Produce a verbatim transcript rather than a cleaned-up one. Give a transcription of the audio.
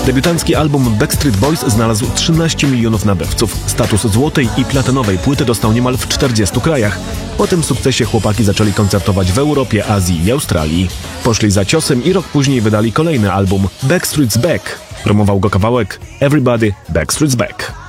Debiutancki album Backstreet Boys znalazł trzynaście milionów nabywców. Status złotej i platynowej płyty dostał niemal w czterdziestu krajach. Po tym sukcesie chłopaki zaczęli koncertować w Europie, Azji i Australii. Poszli za ciosem i rok później wydali kolejny album Backstreet's Back. Promował go kawałek Everybody Backstreet's Back.